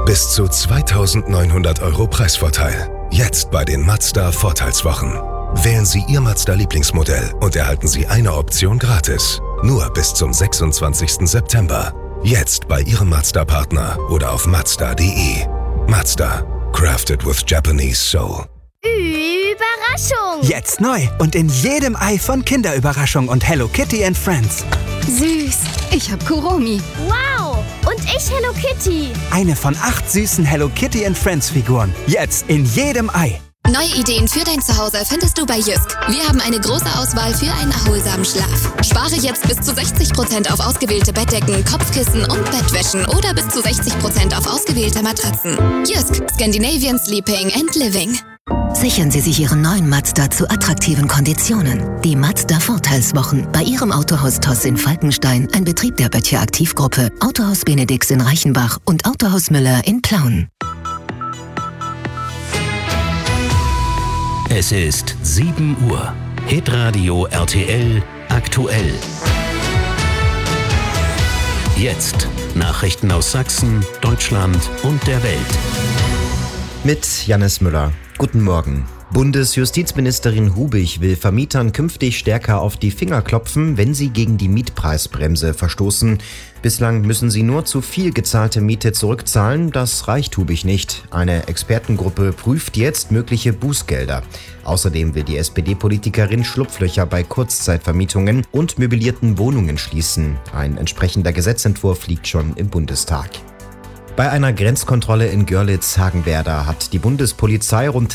Bis zu 2.900 € Preisvorteil. Jetzt bei den Mazda Vorteilswochen. Wählen Sie Ihr Mazda-Lieblingsmodell und erhalten Sie eine Option gratis. Nur bis zum 26. September. Jetzt bei Ihrem Mazda-Partner oder auf Mazda.de. Mazda. Crafted with Japanese Soul. Überraschung! Jetzt neu und in jedem Ei von Kinderüberraschung und Hello Kitty and Friends. Süß. Ich hab Kuromi. Wow! Und ich Hello Kitty. Eine von 8 süßen Hello Kitty and Friends Figuren. Jetzt in jedem Ei. Neue Ideen für dein Zuhause findest du bei Jysk. Wir haben eine große Auswahl für einen erholsamen Schlaf. Spare jetzt bis zu 60% auf ausgewählte Bettdecken, Kopfkissen und Bettwäschen oder bis zu 60% auf ausgewählte Matratzen. Jysk. Scandinavian Sleeping and Living. Sichern Sie sich Ihren neuen Mazda zu attraktiven Konditionen. Die Mazda Vorteilswochen bei Ihrem Autohaus Toss in Falkenstein, ein Betrieb der Böttcher Aktivgruppe, Autohaus Benedix in Reichenbach und Autohaus Müller in Plauen. Es ist 7 Uhr. Hitradio RTL aktuell. Jetzt Nachrichten aus Sachsen, Deutschland und der Welt. Mit Jannis Müller. Guten Morgen. Bundesjustizministerin Hubig will Vermietern künftig stärker auf die Finger klopfen, wenn sie gegen die Mietpreisbremse verstoßen. Bislang müssen sie nur zu viel gezahlte Miete zurückzahlen. Das reicht Hubig nicht. Eine Expertengruppe prüft jetzt mögliche Bußgelder. Außerdem will die SPD-Politikerin Schlupflöcher bei Kurzzeitvermietungen und möblierten Wohnungen schließen. Ein entsprechender Gesetzentwurf liegt schon im Bundestag. Bei einer Grenzkontrolle in Görlitz-Hagenwerder hat die Bundespolizei rund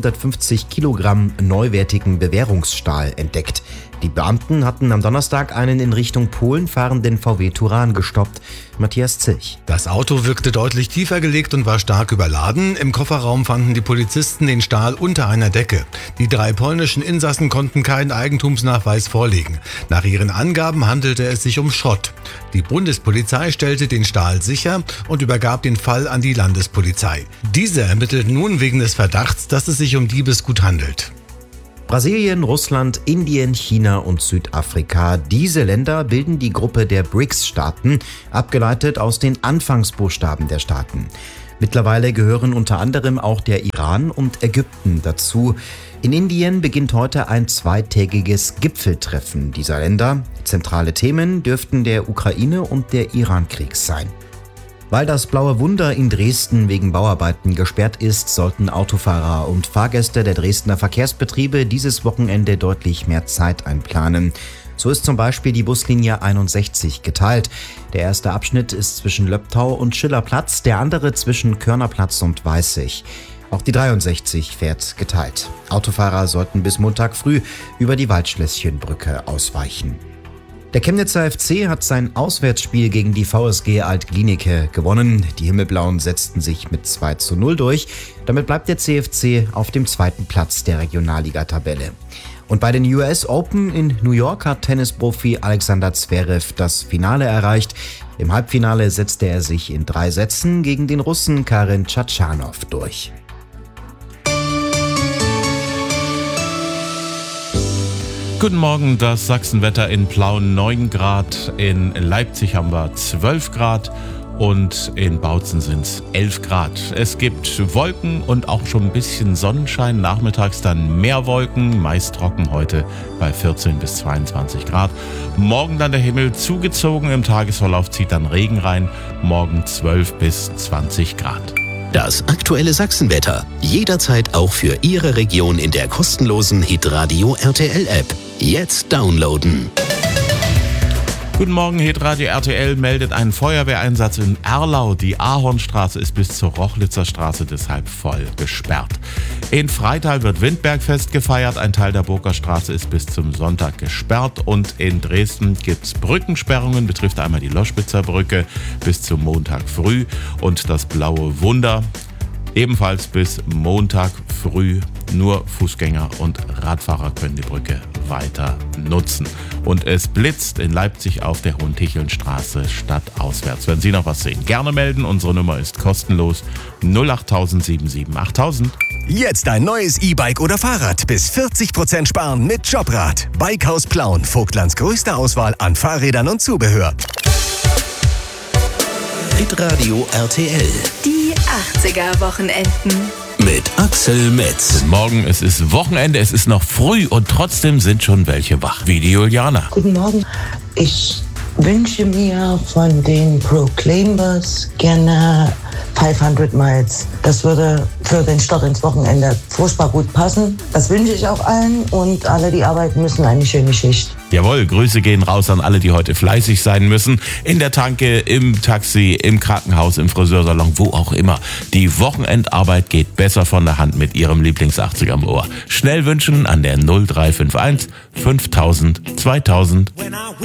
250 Kilogramm neuwertigen Bewährungsstahl entdeckt. Die Beamten hatten am Donnerstag einen in Richtung Polen fahrenden VW Touran gestoppt. Matthias Zilch. Das Auto wirkte deutlich tiefer gelegt und war stark überladen. Im Kofferraum fanden die Polizisten den Stahl unter einer Decke. Die 3 polnischen Insassen konnten keinen Eigentumsnachweis vorlegen. Nach ihren Angaben handelte es sich um Schrott. Die Bundespolizei stellte den Stahl sicher und übergab den Fall an die Landespolizei. Diese ermittelt nun wegen des Verdachts, dass es sich um Diebesgut handelt. Brasilien, Russland, Indien, China und Südafrika. Diese Länder bilden die Gruppe der BRICS-Staaten, abgeleitet aus den Anfangsbuchstaben der Staaten. Mittlerweile gehören unter anderem auch der Iran und Ägypten dazu. In Indien beginnt heute ein 2-tägiges Gipfeltreffen dieser Länder. Zentrale Themen dürften der Ukraine- und der Iran-Krieg sein. Weil das Blaue Wunder in Dresden wegen Bauarbeiten gesperrt ist, sollten Autofahrer und Fahrgäste der Dresdner Verkehrsbetriebe dieses Wochenende deutlich mehr Zeit einplanen. So ist zum Beispiel die Buslinie 61 geteilt. Der erste Abschnitt ist zwischen Löbtau und Schillerplatz, der andere zwischen Körnerplatz und Weißig. Auch die 63 fährt geteilt. Autofahrer sollten bis Montag früh über die Waldschlösschenbrücke ausweichen. Der Chemnitzer FC hat sein Auswärtsspiel gegen die VSG Alt-Glienicke gewonnen. Die Himmelblauen setzten sich mit 2:0 durch. Damit bleibt der CFC auf dem 2. Platz der Regionalliga-Tabelle. Und bei den US Open in New York hat Tennisprofi Alexander Zverev das Finale erreicht. Im Halbfinale setzte er sich in 3 Sätzen gegen den Russen Karen Tschatschanow durch. Guten Morgen, das Sachsenwetter in Plauen 9 Grad, in Leipzig haben wir 12 Grad und in Bautzen sind es 11 Grad. Es gibt Wolken und auch schon ein bisschen Sonnenschein, nachmittags dann mehr Wolken, meist trocken heute bei 14 bis 22 Grad. Morgen dann der Himmel zugezogen, im Tagesverlauf zieht dann Regen rein, morgen 12 bis 20 Grad. Das aktuelle Sachsenwetter. Jederzeit auch für Ihre Region in der kostenlosen Hitradio RTL App. Jetzt downloaden. Guten Morgen, Hitradio RTL meldet einen Feuerwehreinsatz in Erlau. Die Ahornstraße ist bis zur Rochlitzer Straße deshalb voll gesperrt. In Freital wird Windbergfest gefeiert. Ein Teil der Burger Straße ist bis zum Sonntag gesperrt. Und in Dresden gibt es Brückensperrungen. Betrifft einmal die Loschwitzer Brücke bis zum Montag früh. Und das Blaue Wunder ebenfalls bis Montag früh. Nur Fußgänger und Radfahrer können die Brücke weiter nutzen. Und es blitzt in Leipzig auf der Hohentichelnstraße stadtauswärts. Wenn Sie noch was sehen, gerne melden. Unsere Nummer ist kostenlos 08000 77 8000. Jetzt ein neues E-Bike oder Fahrrad. Bis 40% sparen mit Jobrad. Bikehaus Plauen. Vogtlands größte Auswahl an Fahrrädern und Zubehör. Hitradio RTL. Die 80er-Wochenenden. Mit Axel Metz. Guten Morgen, es ist Wochenende, es ist noch früh und trotzdem sind schon welche wach, wie die Juliana. Guten Morgen. Ich wünsche mir von den Proclaimers gerne 500 Miles. Das würde für den Start ins Wochenende furchtbar gut passen. Das wünsche ich auch allen und alle, die arbeiten müssen, eine schöne Schicht. Jawohl, Grüße gehen raus an alle, die heute fleißig sein müssen. In der Tanke, im Taxi, im Krankenhaus, im Friseursalon, wo auch immer. Die Wochenendarbeit geht besser von der Hand mit Ihrem Lieblings-80er im Ohr. Schnell wünschen an der 0351 5000 2000.